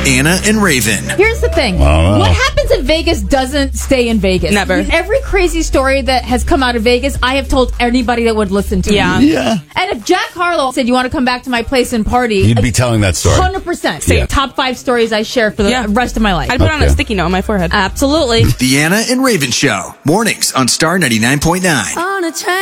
Anna and Raven. Here's the thing. What happens in Vegas doesn't stay in Vegas. Never. Every crazy story that has come out of Vegas, I have told anybody that would listen to me. Yeah. And if Jack Harlow said, you want to come back to my place and party, You'd be telling that story. 100%. Yeah. Top 5 stories I share for the rest of my life. I'd put it on a sticky note on my forehead. Absolutely. The Anna and Raven Show. Mornings on Star 99.9. On a train.